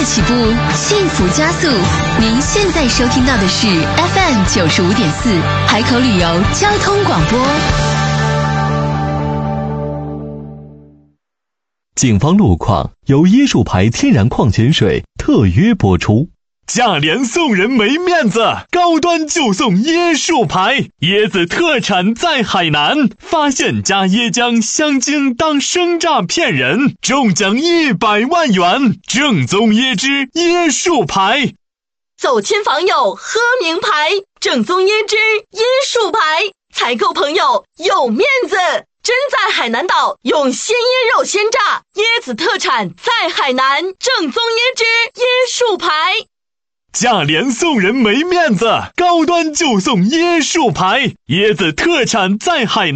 起步，幸福加速。您现在收听到的是 FM95.4海口旅游交通广播。 警方路况由椰树牌天然矿泉水特约播出。 价廉送人没面子，高端就送椰树牌，椰子特产在海南，发现加椰浆香精当生榨骗人，中奖100万元，正宗椰汁椰树牌。 走亲访友喝名牌，正宗椰汁椰树牌，采购朋友有面子。真在海南岛用鲜椰肉鲜榨，椰子特产在海南，正宗椰汁椰树牌。 价廉送人没面子，高端就送椰树牌，椰子特产在海南。